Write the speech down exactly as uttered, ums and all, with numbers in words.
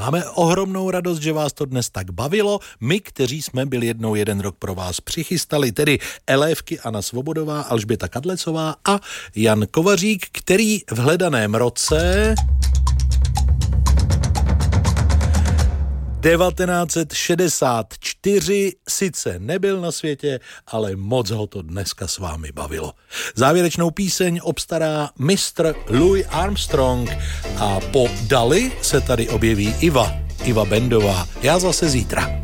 Máme ohromnou radost, že vás to dnes tak bavilo. My, kteří jsme byli jednou jeden rok pro vás přichystali, tedy Elévky Anna Svobodová, Alžběta Kadlecová a Jan Kovařík, který v hledaném roce devatenáct set šedesát čtyři sice nebyl na světě, ale moc ho to dneska s vámi bavilo. Závěrečnou píseň obstará mistr Louis Armstrong a po Dali se tady objeví Iva, Iva Bendová. Já zase zítra.